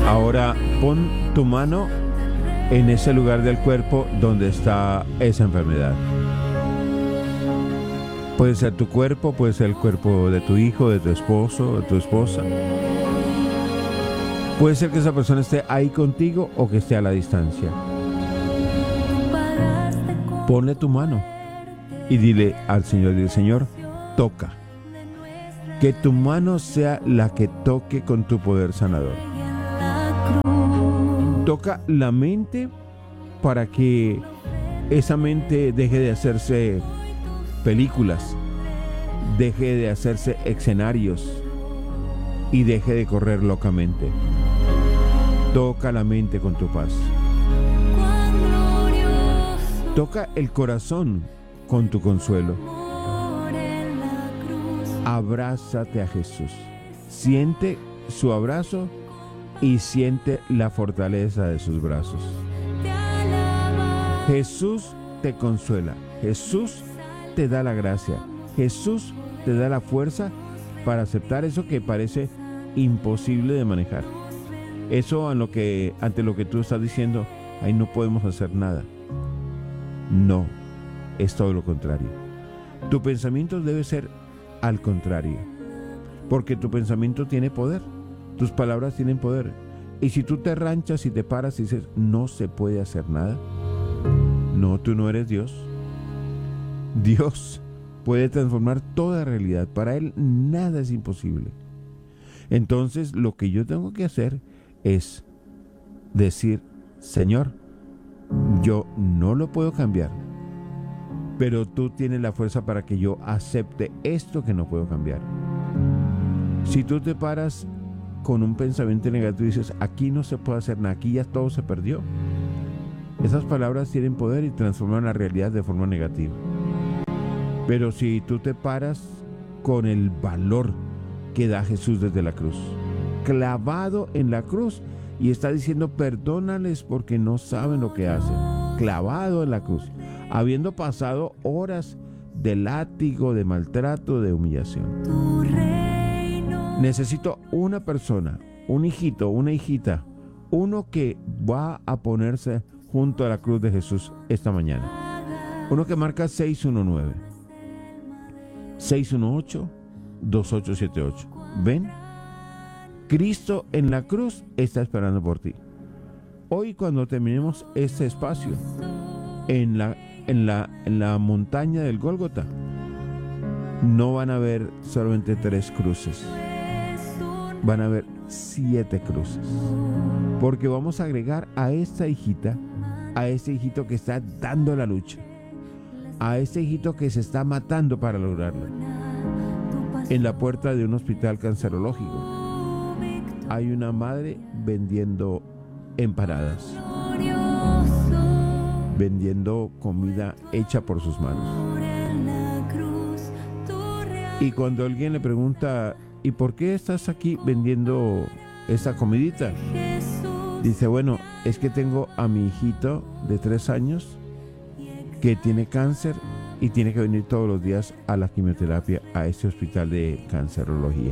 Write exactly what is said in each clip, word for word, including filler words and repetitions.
Ahora pon tu mano en ese lugar del cuerpo donde está esa enfermedad. Puede ser tu cuerpo, puede ser el cuerpo de tu hijo, de tu esposo, de tu esposa. Puede ser que esa persona esté ahí contigo o que esté a la distancia. Ponle tu mano y dile al Señor, dile, Señor, toca. Que tu mano sea la que toque con tu poder sanador. Toca la mente para que esa mente deje de hacerse películas, deje de hacerse escenarios y deje de correr locamente. Toca la mente con tu paz. Toca el corazón con tu consuelo. Abrázate a Jesús. Siente su abrazo y siente la fortaleza de sus brazos. Jesús te consuela. Jesús te da la gracia. Jesús te da la fuerza para aceptar eso que parece imposible de manejar. Eso a lo que, ante lo que tú estás diciendo, ahí no podemos hacer nada. No, es todo lo contrario. Tu pensamiento debe ser al contrario, porque tu pensamiento tiene poder, tus palabras tienen poder. Y si tú te ranchas y te paras y dices, no se puede hacer nada, no, tú no eres Dios. Dios puede transformar toda realidad. Para Él nada es imposible. Entonces lo que yo tengo que hacer es decir, Señor, yo no lo puedo cambiar, pero tú tienes la fuerza para que yo acepte esto que no puedo cambiar. Si tú te paras con un pensamiento negativo y dices, aquí no se puede hacer nada, aquí ya todo se perdió, esas palabras tienen poder y transforman la realidad de forma negativa. Pero si tú te paras con el valor que da Jesús desde la cruz, clavado en la cruz, y está diciendo, perdónales porque no saben lo que hacen, clavado en la cruz, habiendo pasado horas de látigo, de maltrato, de humillación. Necesito una persona, un hijito, una hijita, uno que va a ponerse junto a la cruz de Jesús esta mañana. Uno que marca seis uno nueve, seis uno ocho, dos ocho siete ocho. ¿Ven? Cristo en la cruz está esperando por ti. Hoy, cuando terminemos este espacio en la, en la, en la montaña del Gólgota, no van a haber solamente tres cruces, van a haber siete cruces, porque vamos a agregar a esta hijita, a este hijito que está dando la lucha, a este hijito que se está matando para lograrlo. En la puerta de un hospital cancerológico hay una madre vendiendo empanadas, vendiendo comida hecha por sus manos. Y cuando alguien le pregunta, ¿y por qué estás aquí vendiendo esa comidita? Dice, bueno, es que tengo a mi hijito de tres años que tiene cáncer y tiene que venir todos los días a la quimioterapia a este hospital de cancerología.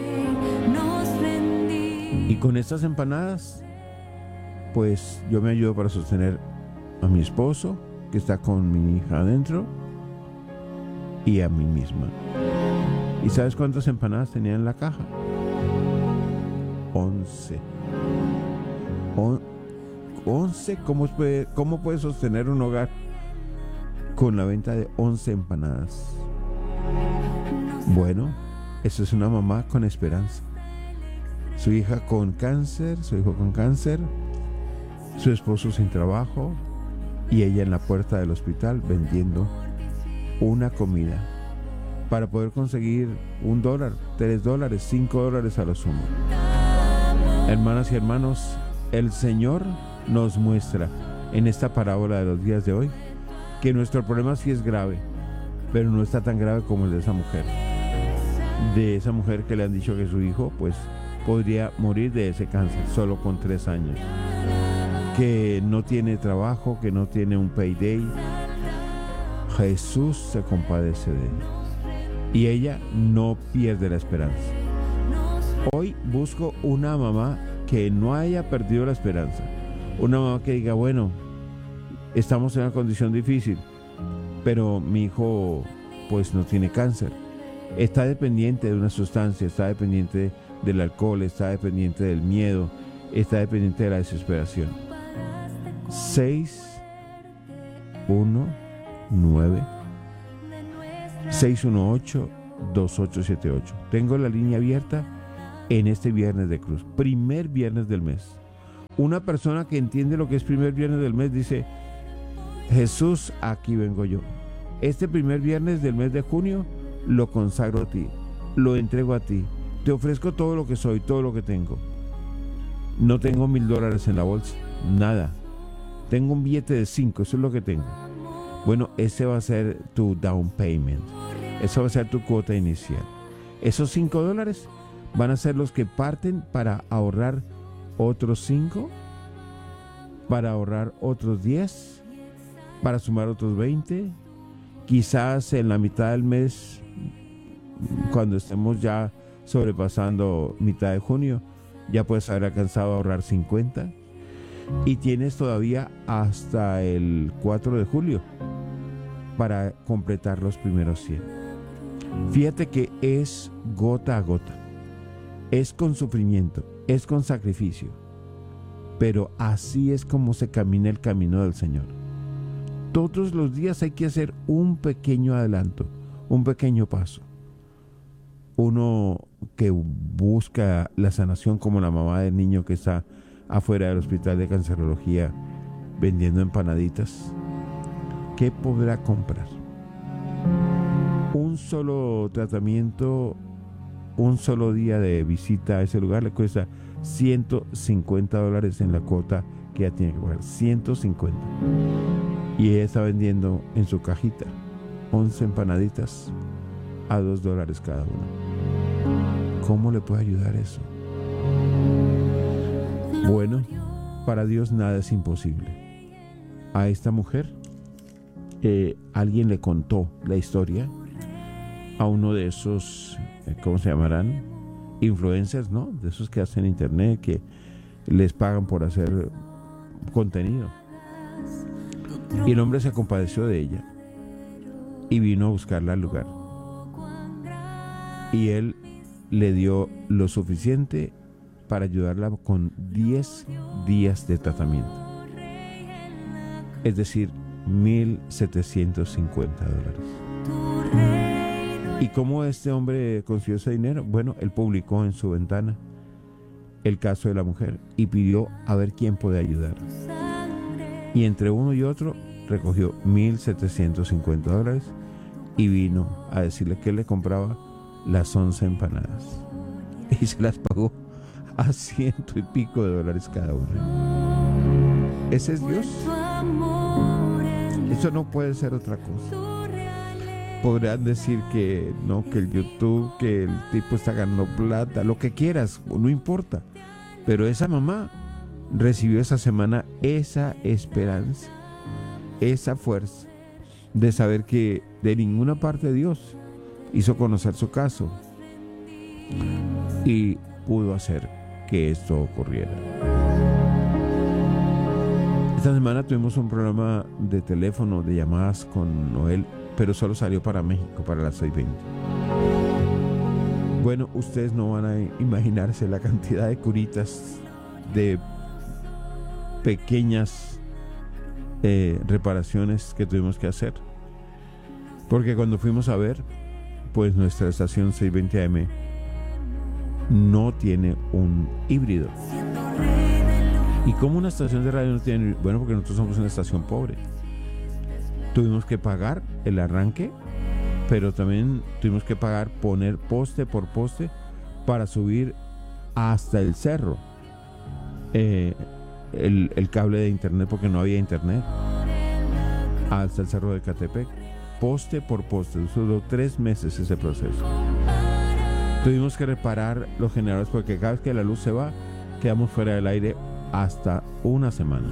Y con estas empanadas, pues yo me ayudo para sostener a mi esposo, que está con mi hija adentro, y a mí misma. ¿Y sabes cuántas empanadas tenía en la caja? Once. On, once. ¿Cómo puede, cómo puede sostener un hogar con la venta de once empanadas? Bueno, eso es una mamá con esperanza. Su hija con cáncer, su hijo con cáncer, su esposo sin trabajo y ella en la puerta del hospital vendiendo una comida para poder conseguir un dólar, tres dólares, cinco dólares a lo sumo. Hermanas y hermanos, el Señor nos muestra en esta parábola de los días de hoy que nuestro problema sí es grave, pero no está tan grave como el de esa mujer. De esa mujer que le han dicho que su hijo, pues, podría morir de ese cáncer solo con tres años, que no tiene trabajo, que no tiene un payday. Jesús se compadece de ella y ella no pierde la esperanza. Hoy busco una mamá que no haya perdido la esperanza. Una mamá que diga, bueno, estamos en una condición difícil, pero mi hijo pues no tiene cáncer. Está dependiente de una sustancia, está dependiente del alcohol, está dependiente del miedo, está dependiente de la desesperación. seis uno nueve seis uno ocho dos ocho siete ocho. Tengo la línea abierta en este viernes de cruz, primer viernes del mes. Una persona que entiende lo que es primer viernes del mes dice, Jesús, aquí vengo yo. Este primer viernes del mes de junio lo consagro a ti, lo entrego a ti, te ofrezco todo lo que soy, todo lo que tengo. No tengo mil dólares en la bolsa, nada. Tengo un billete de cinco, eso es lo que tengo. Bueno, ese va a ser tu down payment, eso va a ser tu cuota inicial. Esos cinco dólares van a ser los que parten para ahorrar otros cinco, para ahorrar otros diez, para sumar otros veinte. Quizás en la mitad del mes, cuando estemos ya sobrepasando mitad de junio, ya puedes haber alcanzado a ahorrar cincuenta y tienes todavía hasta el cuatro de julio para completar los primeros cien. Fíjate que es gota a gota, es con sufrimiento, es con sacrificio, pero así es como se camina el camino del Señor. Todos los días hay que hacer un pequeño adelanto, un pequeño paso. Uno que busca la sanación, como la mamá del niño que está afuera del hospital de cancerología vendiendo empanaditas, ¿qué podrá comprar? Un solo tratamiento, un solo día de visita a ese lugar le cuesta ciento cincuenta dólares en la cuota que ella tiene que pagar, ciento cincuenta. Y ella está vendiendo en su cajita once empanaditas a dos dólares cada una. ¿Cómo le puede ayudar eso? Bueno, para Dios nada es imposible. A esta mujer, eh, alguien le contó la historia a uno de esos, eh, ¿cómo se llamarán? Influencers, ¿no? De esos que hacen internet, que les pagan por hacer contenido. Y el hombre se compadeció de ella y vino a buscarla al lugar. Y él le dio lo suficiente para ayudarla con diez días de tratamiento. Es decir, mil setecientos cincuenta dólares. ¿Y cómo este hombre consiguió ese dinero? Bueno, él publicó en su ventana el caso de la mujer y pidió a ver quién puede ayudar. Y entre uno y otro recogió mil setecientos cincuenta dólares y vino a decirle que él le compraba las once empanadas y se las pagó a ciento y pico de dólares cada una. Ese es Dios. Eso no puede ser otra cosa. Podrán decir que no, que el YouTube, que el tipo está ganando plata, lo que quieras, no importa. Pero esa mamá recibió esa semana esa esperanza, esa fuerza de saber que de ninguna parte Dios hizo conocer su caso y pudo hacer que esto ocurriera. Esta semana tuvimos un programa de teléfono, de llamadas con Noel, pero solo salió para México, para las seis veinte. Bueno, ustedes no van a imaginarse la cantidad de curitas, de pequeñas eh, reparaciones que tuvimos que hacer. Porque cuando fuimos a ver, pues nuestra estación seiscientos veinte A M no tiene un híbrido. ¿Y cómo una estación de radio no tiene? Bueno, porque nosotros somos una estación pobre. Tuvimos que pagar el arranque, pero también tuvimos que pagar poner poste por poste para subir hasta el cerro eh, el, el cable de internet, porque no había internet, hasta el cerro de Catepec, poste por poste. Duró tres meses ese proceso. Tuvimos que reparar los generadores porque cada vez que la luz se va, quedamos fuera del aire hasta una semana.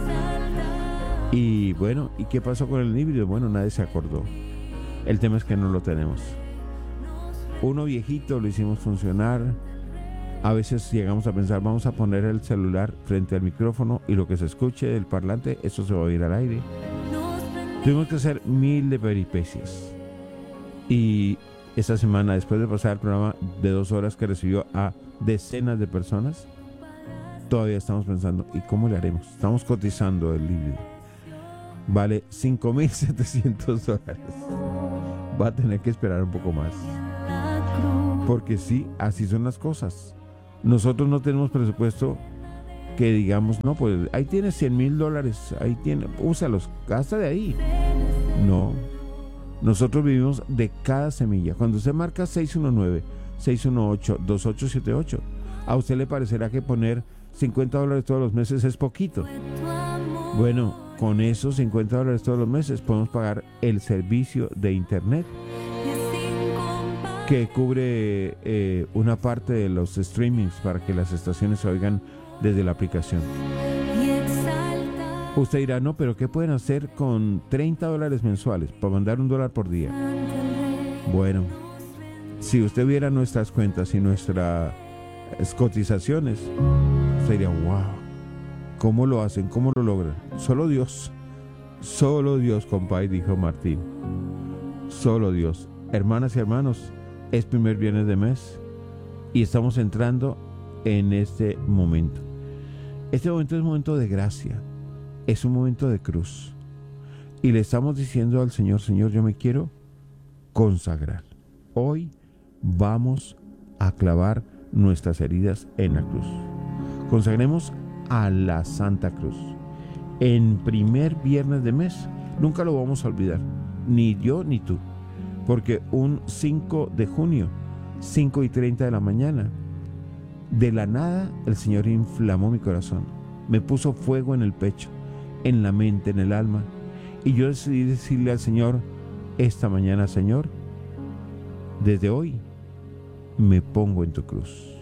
Y bueno, ¿y qué pasó con el híbrido? Bueno, nadie se acordó. El tema es que no lo tenemos. Uno viejito lo hicimos funcionar, A veces llegamos a pensar, vamos a poner el celular frente al micrófono y lo que se escuche del parlante, eso se va a ir al aire. Tuvimos que hacer mil de peripecias. Y esta semana, después de pasar el programa de dos horas que recibió a decenas de personas, todavía estamos pensando, ¿y cómo le haremos? Estamos cotizando el libro. Vale cinco mil setecientos dólares. Va a tener que esperar un poco más. Porque sí, así son las cosas. Nosotros no tenemos presupuesto que digamos, no, pues ahí tienes cien mil dólares, ahí tiene, úsalos, gasta de ahí. No, nosotros vivimos de cada semilla. Cuando usted marca seis uno nueve, seis uno ocho, dos ocho siete ocho, a usted le parecerá que poner cincuenta dólares todos los meses es poquito. Bueno, con esos cincuenta dólares todos los meses podemos pagar el servicio de internet que cubre eh, una parte de los streamings para que las estaciones se oigan desde la aplicación. Usted dirá, no, pero ¿qué pueden hacer con treinta dólares mensuales para mandar un dólar por día? Bueno, si usted viera nuestras cuentas y nuestras cotizaciones, usted diría, wow, ¿cómo lo hacen? ¿Cómo lo logran? Solo Dios, solo Dios, compadre, dijo Martín. Solo Dios. Hermanas y hermanos, es primer viernes de mes y estamos entrando en este momento. Este momento es un momento de gracia, es un momento de cruz. Y le estamos diciendo al Señor, Señor, yo me quiero consagrar. Hoy vamos a clavar nuestras heridas en la cruz. Consagremos a la Santa Cruz. En primer viernes de mes, nunca lo vamos a olvidar, ni yo ni tú. Porque un cinco de junio, cinco y treinta de la mañana, de la nada el Señor inflamó mi corazón. Me puso fuego en el pecho, en la mente, en el alma. Y yo decidí decirle al Señor, esta mañana, Señor, desde hoy me pongo en tu cruz.